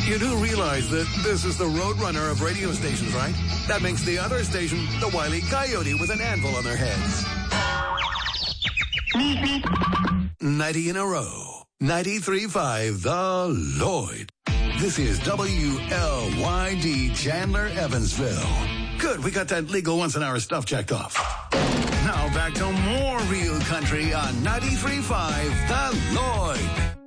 You do realize that this is the roadrunner of radio stations, right? That makes the other station the Wile E. Coyote with an anvil on their heads. 90 in a row. 93.5 The Lloyd. This is WLYD Chandler, Evansville. Good, we got that legal once-an-hour stuff checked off. Now back to more real country on 93.5 The Lloyd.